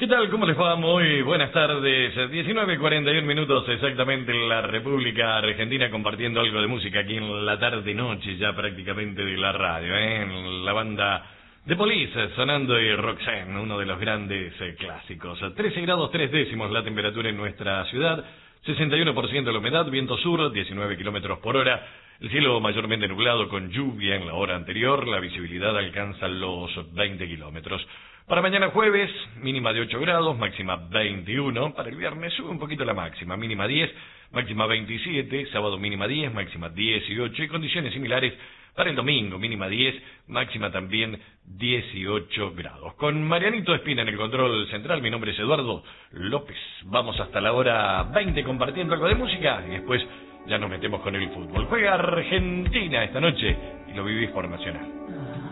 ¿Qué tal? ¿Cómo les va? Muy buenas tardes. 19:41 minutos exactamente en la República Argentina, compartiendo algo de música aquí en la tarde-noche ya prácticamente de la radio, en la banda The Police sonando y Roxanne, uno de los grandes clásicos. 13 grados 3 décimos la temperatura en nuestra ciudad, 61% la humedad, viento sur, 19 kilómetros por hora. El cielo mayormente nublado con lluvia en la hora anterior, la visibilidad alcanza los 20 kilómetros. Para mañana jueves, mínima de 8 grados, máxima 21. Para el viernes sube un poquito la máxima, mínima 10, máxima 27. Sábado mínima 10, máxima 18. Y condiciones similares para el domingo, mínima 10, máxima también 18 grados. Con Marianito Espina en el control central, mi nombre es Eduardo López. Vamos hasta la hora 20 compartiendo algo de música y después ya nos metemos con el fútbol. Juega Argentina esta noche y lo vivís por Nacional.